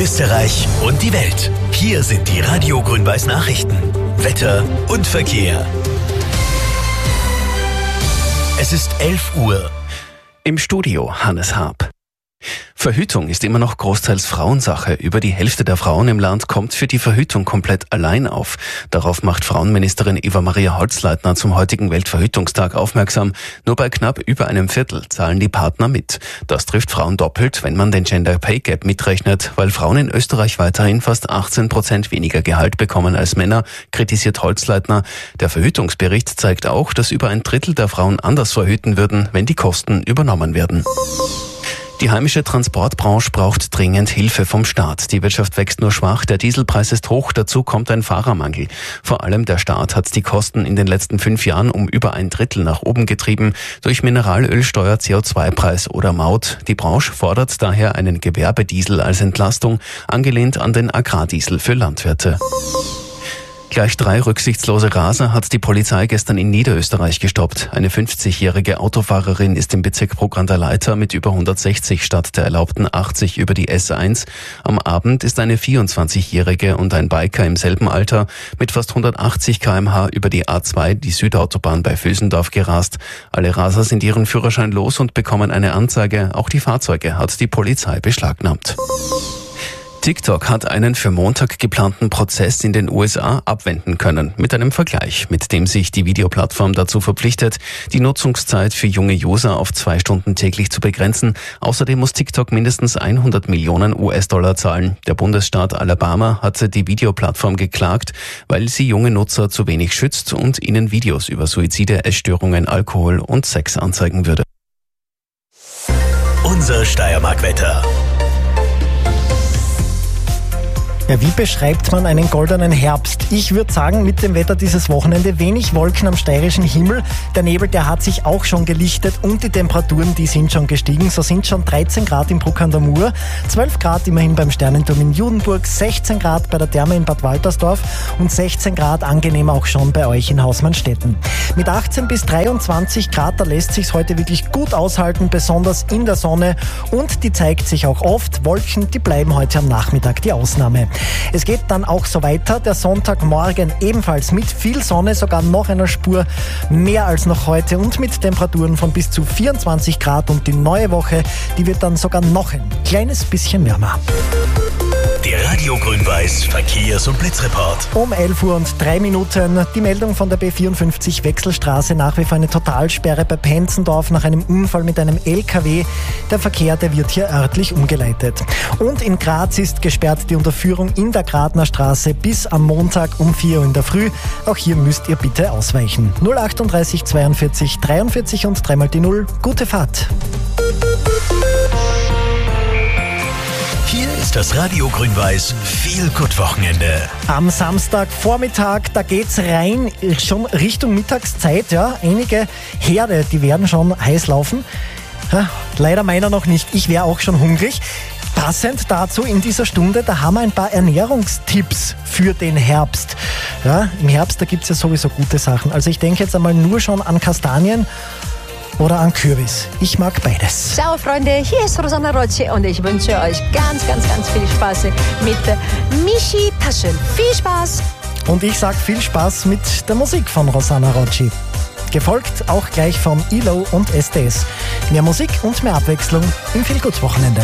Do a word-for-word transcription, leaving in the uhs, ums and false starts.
Österreich und die Welt. Hier sind die Radio Grün-Weiß Nachrichten. Wetter und Verkehr. Es ist elf Uhr. Im Studio Hannes Haab. Verhütung ist immer noch großteils Frauensache. Über die Hälfte der Frauen im Land kommt für die Verhütung komplett allein auf. Darauf macht Frauenministerin Eva-Maria Holzleitner zum heutigen Weltverhütungstag aufmerksam. Nur bei knapp über einem Viertel zahlen die Partner mit. Das trifft Frauen doppelt, wenn man den Gender Pay Gap mitrechnet. Weil Frauen in Österreich weiterhin fast achtzehn Prozent weniger Gehalt bekommen als Männer, kritisiert Holzleitner. Der Verhütungsbericht zeigt auch, dass über ein Drittel der Frauen anders verhüten würden, wenn die Kosten übernommen werden. Die heimische Transportbranche braucht dringend Hilfe vom Staat. Die Wirtschaft wächst nur schwach, der Dieselpreis ist hoch, dazu kommt ein Fahrermangel. Vor allem der Staat hat die Kosten in den letzten fünf Jahren um über ein Drittel nach oben getrieben, durch Mineralölsteuer, C O zwei Preis oder Maut. Die Branche fordert daher einen Gewerbediesel als Entlastung, angelehnt an den Agrardiesel für Landwirte. Gleich drei rücksichtslose Raser hat die Polizei gestern in Niederösterreich gestoppt. Eine fünfzigjährige Autofahrerin ist im Bezirk Brugg-an-der-Leitha mit über hundertsechzig statt der erlaubten achtzig über die S eins. Am Abend ist eine vierundzwanzigjährige und ein Biker im selben Alter mit fast hundertachtzig Kilometer pro Stunde über die A zwei, die Südautobahn bei Vösendorf, gerast. Alle Raser sind ihren Führerschein los und bekommen eine Anzeige. Auch die Fahrzeuge hat die Polizei beschlagnahmt. TikTok hat einen für Montag geplanten Prozess in den U S A abwenden können, mit einem Vergleich, mit dem sich die Videoplattform dazu verpflichtet, die Nutzungszeit für junge User auf zwei Stunden täglich zu begrenzen. Außerdem muss TikTok mindestens hundert Millionen U S-Dollar zahlen. Der Bundesstaat Alabama hatte die Videoplattform geklagt, weil sie junge Nutzer zu wenig schützt und ihnen Videos über Suizide, Essstörungen, Alkohol und Sex anzeigen würde. Unser Steiermark-Wetter. Ja, wie beschreibt man einen goldenen Herbst? Ich würde sagen, mit dem Wetter dieses Wochenende wenig Wolken am steirischen Himmel. Der Nebel, der hat sich auch schon gelichtet und die Temperaturen, die sind schon gestiegen. So sind schon dreizehn Grad in Bruck an der Mur, zwölf Grad immerhin beim Sternenturm in Judenburg, sechzehn Grad bei der Therme in Bad Waltersdorf und sechzehn Grad angenehm auch schon bei euch in Hausmannstetten. Mit achtzehn bis dreiundzwanzig Grad, da lässt sich's heute wirklich gut aushalten, besonders in der Sonne, und die zeigt sich auch oft. Wolken, die bleiben heute am Nachmittag die Ausnahme. Es geht dann auch so weiter. Der Sonntagmorgen ebenfalls mit viel Sonne, sogar noch einer Spur mehr als noch heute und mit Temperaturen von bis zu vierundzwanzig Grad. Und die neue Woche, die wird dann sogar noch ein kleines bisschen wärmer. Der Radio Grün-Weiß Verkehrs- und Blitzreport. Um elf Uhr und drei Minuten die Meldung von der B vierundfünfzig Wechselstraße. Nach wie vor eine Totalsperre bei Penzendorf nach einem Unfall mit einem L K W. Der Verkehr, der wird hier örtlich umgeleitet. Und in Graz ist gesperrt die Unterführung in der Gratner Straße bis am Montag um vier Uhr in der Früh. Auch hier müsst ihr bitte ausweichen. null achtunddreißig zweiundvierzig dreiundvierzig und dreimal die Null. Gute Fahrt. Hier ist das Radio Grün-Weiß Feel-Good-Wochenende. Am Samstagvormittag, da geht's rein, schon Richtung Mittagszeit. Ja, einige Herde, die werden schon heiß laufen. Ja, leider meiner noch nicht. Ich wäre auch schon hungrig. Passend dazu in dieser Stunde, da haben wir ein paar Ernährungstipps für den Herbst. Ja, im Herbst, da gibt's ja sowieso gute Sachen. Also ich denke jetzt einmal nur schon an Kastanien oder an Kürbis. Ich mag beides. Ciao Freunde, hier ist Rosanna Rocci und ich wünsche euch ganz, ganz, ganz viel Spaß mit Michi Taschel. Viel Spaß! Und ich sag viel Spaß mit der Musik von Rosanna Rocci. Gefolgt auch gleich von E L O und S D S. Mehr Musik und mehr Abwechslung im Feel-Good-Wochenende.